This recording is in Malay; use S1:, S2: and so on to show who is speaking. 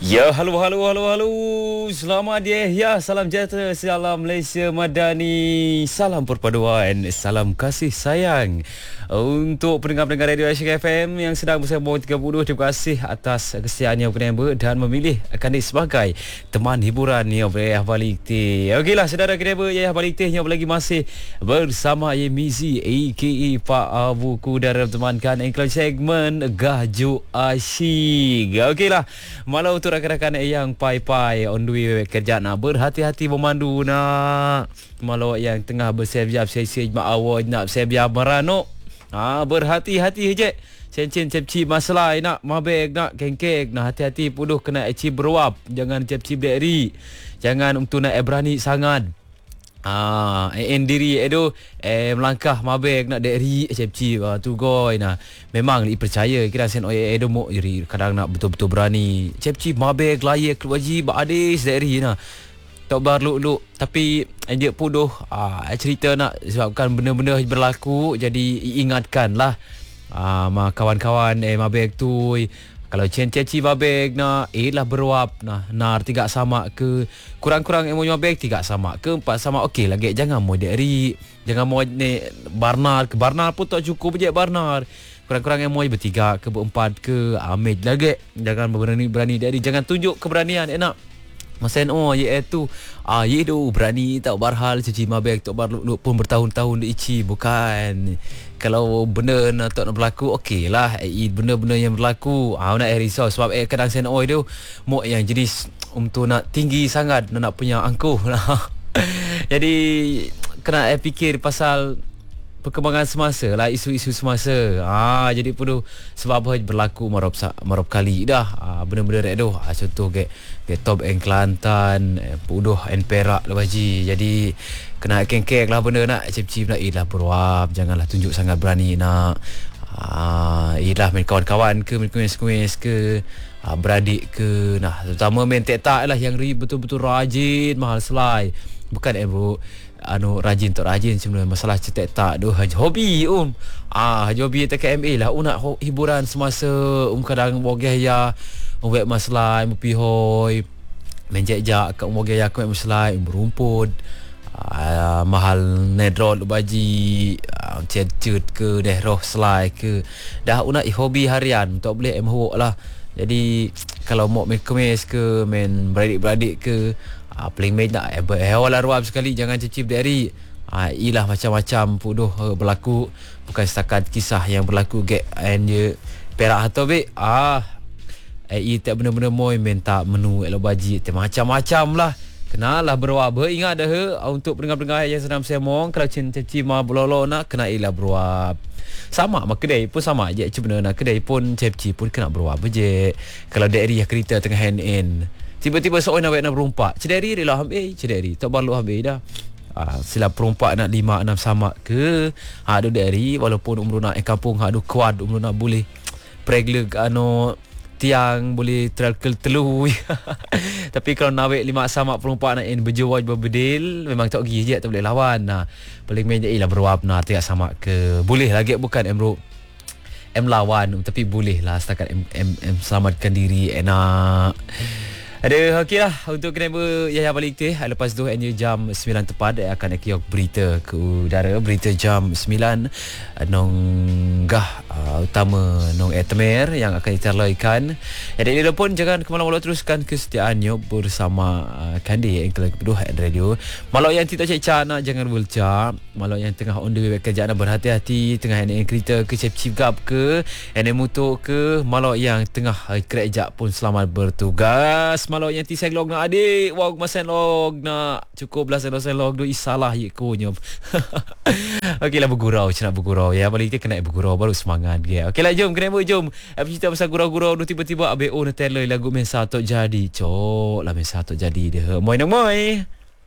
S1: Ya, halo. Selamat ya. Salam sejahtera, salam Malaysia Madani, salam perpaduan, salam kasih sayang. Untuk pendengar-pendengar Radio Asyik FM yang sedang bersama 30, terima kasih atas kesetiaannya pendengar dan memilih kami sebagai teman hiburan yang Yah Balik Teh. Okeylah saudara pendengar Yah Balik Teh yang lagi masih bersama Yemizi aka Pak Abuku dalam temankan engkau segmen Gajuk Asyik. Okeylah, malam untuk rakan-rakan yang pai-pai on the way kerja nak berhati-hati memandu nak. Malau yang tengah bersiap-siap sesi mak awak nak bersiap merano. Berhati-hati je. Cincin cepci masalah nak mabek nak kengkek nak hati-hati puduh kena eci beruap. Jangan cepci beri. Jangan untuk nak berani sangat. Diri edo melangkah mabek nak deri cepci tu goy nah. Memang dipercaya kira sen edo mo jadi kadang nak betul-betul berani. Cepci mabek layak wajib adis deri nah. Tak berluk-luk tapi dia puduh cerita nak sebabkan benda-benda berlaku jadi ingatkanlah kawan-kawan mabek tu kalau ceci mabek nak lah beruap nah nar tiga sama ke kurang-kurang emosi mabek tiga sama ke empat sama okey lagi jangan mau dari jangan mau ni barnar ke barnar pun tak cukup je barnar kurang-kurang emosi bertiga ke berempat ke amid lagi jangan berani dari jangan tunjuk keberanian enak Masen iaitu tu berani tak barhal cuci mabek tak barluk pun bertahun-tahun diici bukan kalau benda nak tak nak berlaku okeylah benda-benda yang berlaku nak risau sebab kadang sen tu mok yang jenis untuk nak tinggi sangat nak punya angkuh lah. Jadi kena fikir pasal perkembangan semasa lah isu-isu semasa. Jadi perlu sebab apa berlaku marap kali dah benda-benda tu contoh ke top and Kelantan puduh and Perak lah baji. Jadi kena kengkek lah benda nak cip-cip nak lah beruap janganlah tunjuk sangat berani nak lah main kawan-kawan ke main kuis-kuis ke beradik ke nah terutama main tak lah yang betul-betul rajin mahal selai bukan bro rajin tak rajin sebenarnya masalah cetek tak tu hobi hobi tak KMA lah nak hiburan semasa kadang bogeh ya buat masalah mupihoi menjejak kat bogeh ya kat masalah berumput mahal nedrol baji cet ke roh selai ke dah nak hobi harian tak boleh emhok lah jadi kalau mau main kemis ke main beradik-beradik ke paling main tak awal ruap sekali jangan cicip dari ilah macam-macam puduh berlaku bukan setakat kisah yang berlaku je Perak atau tak benda-benda moi minta menu elok baji macam-macam lah kenalah beruap ingat dah untuk pendengar-pendengar yang sedang semong kalau cici ma bololo nak kena ilah beruap sama mak kedai pun sama je sebenarnya kedai pun cepci pun kena beruap je kalau dari kereta tengah hand in tiba-tiba seorang nak berumpak cederi dia lah ambil cederi tak perlu ambil dah sila perumpak nak 5-6 sama ke ada dari walaupun umur nak kampung ada kuat umur nak boleh pregleg tiang boleh terkel telu tapi kalau nawek 5 sama perumpak nak berjual berbedil memang tak pergi je tak boleh lawan paling main je lah beruap nak tiap sama ke boleh lagi bukan bro lawan tapi boleh lah setakat selamatkan diri enak. Ada okeylah untuk kenapa Yahya Balik Teh lepas tu jam 9 tepat akan kiok berita ke udara berita jam 9 nonggah utama nong Etmer yang akan diterlaikan. Jadi dia pun jangan ke malam teruskan kesetiaannya bersama Kandi yang telah kedua radio. Malau yang tidak cek nak jangan belca. Malau yang tengah on the way kerja nak berhati-hati tengah yang kereta ke chip gap ke yang motor ke malau yang tengah kerja pun selamat bertugas. Malau yang tisang log nak adik wag masen log nak cukup lah sen log tu isalah ye kunyum. Okeylah bergurau nak bergurau ya balik dia kena bergurau baru semangat dia. Okeylah jom jom cerita pasal gurau-gurau tu tiba-tiba ABO nak tell lagu mensa tok jadi cok lah mensa tok jadi dia moi